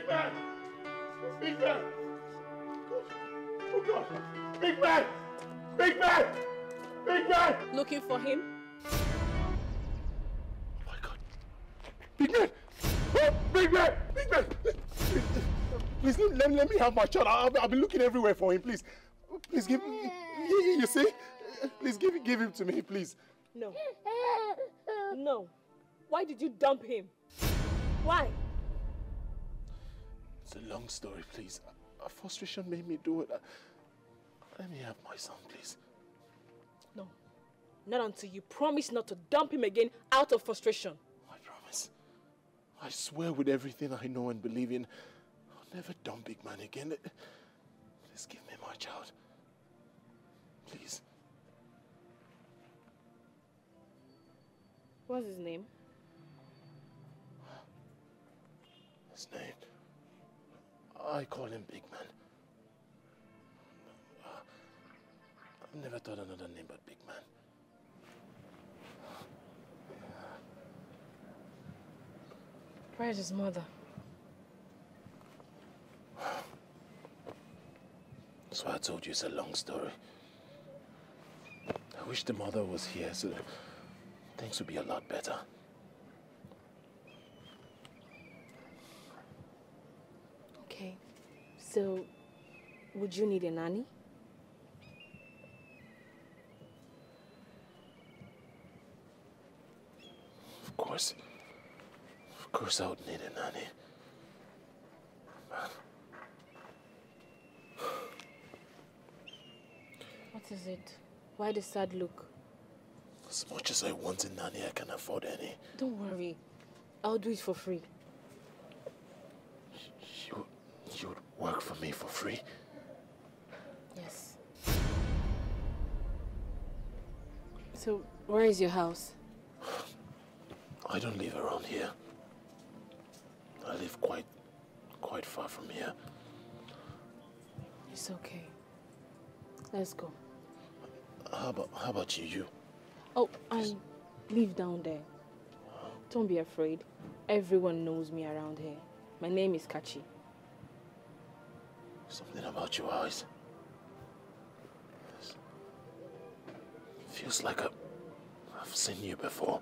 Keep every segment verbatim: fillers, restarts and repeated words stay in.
Big man! Big man! Oh God! Big man! Big man! Big man! Looking for him? Oh my God! Big man! Oh, big man! Big man! Please let, let me have my child. I'll, I'll be looking everywhere for him. Please, please give. You, you see? Please give give him to me, please. No. No. Why did you dump him? Why? It's a long story, please. A frustration made me do it. Let me have my son, please. No. Not until you promise not to dump him again out of frustration. I promise. I swear with everything I know and believe in, I'll never dump Big Man again. Please give me my child. Please. What's his name? His name? I call him Big Man. I've never thought another name but Big Man. Where's his mother? That's why I told you it's a long story. I wish the mother was here so that things would be a lot better. Okay. So, would you need a nanny? Of course. Of course I would need a nanny. What is it? Why the sad look? As much as I want a nanny, I can't afford any. Don't worry. I'll do it for free. You, you would work for me for free? Yes. So, where is your house? I don't live around here. I live quite, quite far from here. It's okay. Let's go. How about, how about you? You? Oh, I live down there. Don't be afraid. Everyone knows me around here. My name is Kachi. Something about your eyes. Feels like a, I've seen you before.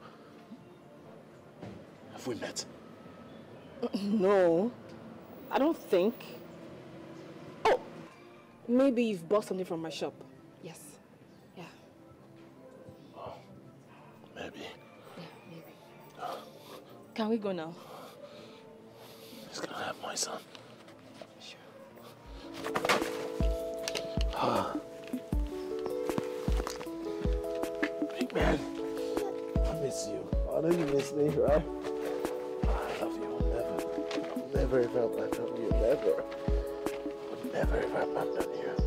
Have we met? No, I don't think. Oh, maybe you've bought something from my shop. Yes. Yeah. Oh, maybe. Yeah, maybe. Can we go now? He's gonna have my son. Sure. Ah. Big man, I miss you. I know you miss me, right? I love you. I'll never, I'll never ever abandon you. Never. I'll never ever abandon you.